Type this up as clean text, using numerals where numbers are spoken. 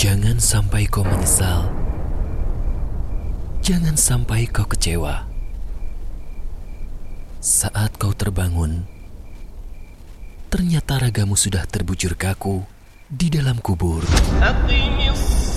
Jangan sampai kau menyesal. Jangan sampai kau kecewa. Saat kau terbangun, ternyata ragamu sudah terbujur kaku di dalam kubur.